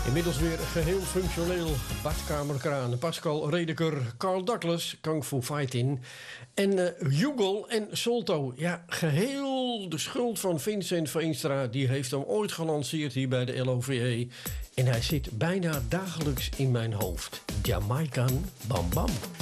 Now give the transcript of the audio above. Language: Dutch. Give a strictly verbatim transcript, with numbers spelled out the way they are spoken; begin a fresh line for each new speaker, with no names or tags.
Inmiddels weer geheel functioneel. Badkamerkraan, Pascal Redeker, Carl Douglas, Kung Fu Fighting. En uh, Hugo en Solto. Ja, geheel de schuld van Vincent Veenstra. Die heeft hem ooit gelanceerd hier bij de L O V E. En hij zit bijna dagelijks in mijn hoofd. Jamaican Bam Bam.